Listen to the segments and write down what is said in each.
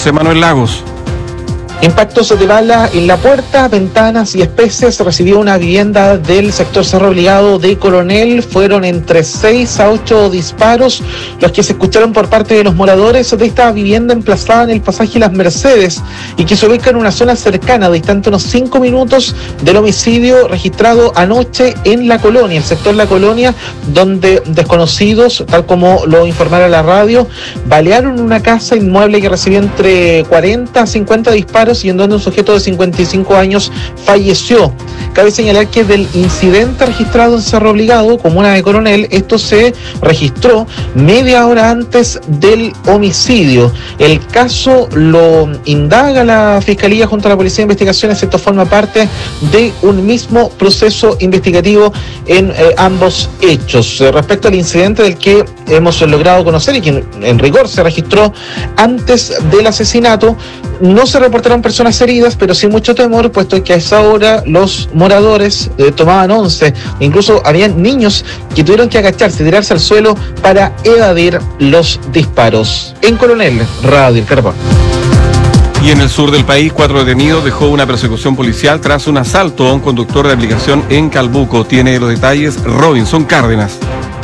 José Manuel Lagos. Impactos de bala en la puerta, ventanas y especies recibió una vivienda del sector Cerro Obligado de Coronel. Fueron entre 6 a 8 disparos los que se escucharon por parte de los moradores de esta vivienda emplazada en el pasaje Las Mercedes y que se ubica en una zona cercana, distante unos 5 minutos del homicidio registrado anoche en La Colonia, el sector La Colonia, donde desconocidos, tal como lo informaron la radio, balearon una casa inmueble que recibió entre 40 a 50 disparos y en donde un sujeto de 55 años falleció. Cabe señalar que del incidente registrado en Cerro Obligado, comuna de Coronel, esto se registró media hora antes del homicidio. El caso lo indaga la Fiscalía junto a la Policía de Investigaciones. Esto forma parte de un mismo proceso investigativo en ambos hechos. Respecto al incidente del que hemos logrado conocer y que en rigor se registró antes del asesinato, no se reportaron personas heridas, pero sí mucho temor, puesto que a esa hora los moradores tomaban once. Incluso habían niños que tuvieron que agacharse, tirarse al suelo para evadir los disparos. En Coronel, Radio El Carbón. Y en el sur del país, 4 detenidos dejó una persecución policial tras un asalto a un conductor de aplicación en Calbuco. Tiene los detalles Robinson Cárdenas.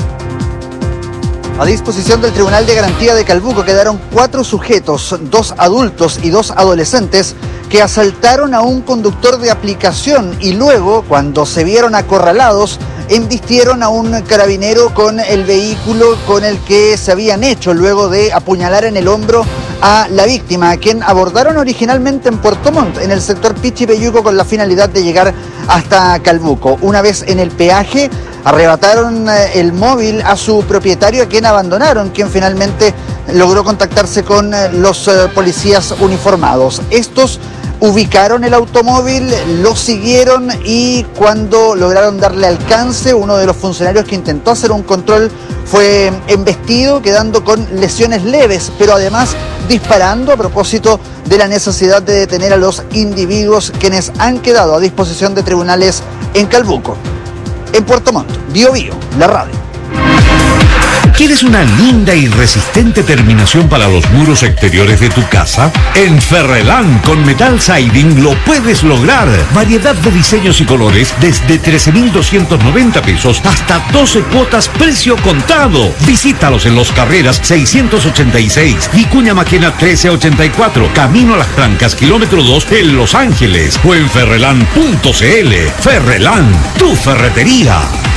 A disposición del Tribunal de Garantía de Calbuco quedaron 4 sujetos, 2 adultos y 2 adolescentes, que asaltaron a un conductor de aplicación y luego, cuando se vieron acorralados, embistieron a un carabinero con el vehículo con el que se habían hecho luego de apuñalar en el hombro a la víctima, a quien abordaron originalmente en Puerto Montt, en el sector Pichipeyuco, con la finalidad de llegar hasta Calbuco. Una vez en el peaje, arrebataron el móvil a su propietario, a quien abandonaron, quien finalmente logró contactarse con los policías uniformados. Estos ubicaron el automóvil, lo siguieron y cuando lograron darle alcance, uno de los funcionarios que intentó hacer un control fue embestido, quedando con lesiones leves, pero además disparando a propósito de la necesidad de detener a los individuos quienes han quedado a disposición de tribunales en Calbuco. En Puerto Montt, Bio Bio, la radio. ¿Quieres una linda y resistente terminación para los muros exteriores de tu casa? En Ferrelán con Metal Siding lo puedes lograr. Variedad de diseños y colores desde 13.290 pesos hasta 12 cuotas precio contado. Visítalos en Los Carreras 686, Vicuña Maquena 1384, Camino a Las Trancas, kilómetro 2 en Los Ángeles o en ferrelán.cl. Ferrelán, tu ferretería.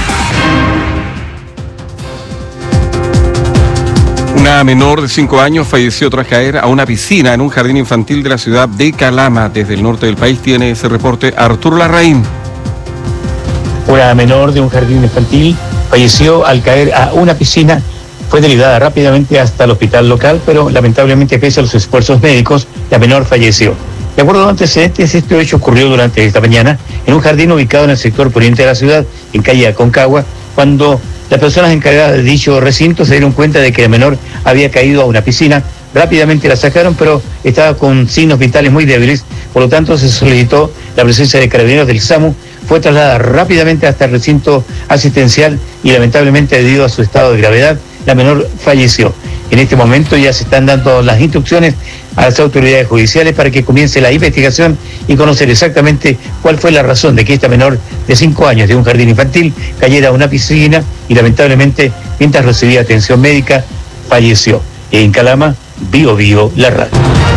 Una menor de 5 años falleció tras caer a una piscina en un jardín infantil de la ciudad de Calama. Desde el norte del país tiene ese reporte Arturo Larraín. Una menor de un jardín infantil falleció al caer a una piscina. Fue derivada rápidamente hasta el hospital local, pero lamentablemente, pese a los esfuerzos médicos, la menor falleció. De acuerdo a los antecedentes, este hecho ocurrió durante esta mañana en un jardín ubicado en el sector poniente de la ciudad, en calle Aconcagua, cuando las personas encargadas de dicho recinto se dieron cuenta de que la menor había caído a una piscina. Rápidamente la sacaron, pero estaba con signos vitales muy débiles, por lo tanto se solicitó la presencia de carabineros del SAMU. Fue trasladada rápidamente hasta el recinto asistencial y lamentablemente, debido a su estado de gravedad, la menor falleció. En este momento ya se están dando las instrucciones a las autoridades judiciales para que comience la investigación y conocer exactamente cuál fue la razón de que esta menor de 5 años de un jardín infantil cayera a una piscina y lamentablemente, mientras recibía atención médica, falleció. En Calama, Bio Bio, la radio.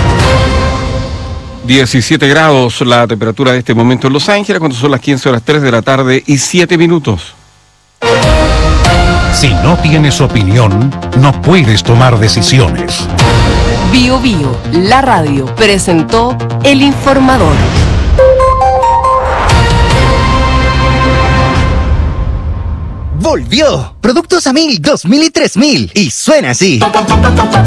17 grados la temperatura de este momento en Los Ángeles, cuando son las 15:03 de la tarde y 7 minutos. Si no tienes opinión, no puedes tomar decisiones. Bio Bio, la radio, presentó El Informador. Volvió. Productos a 1000, 2000 y 3000. Y suena así.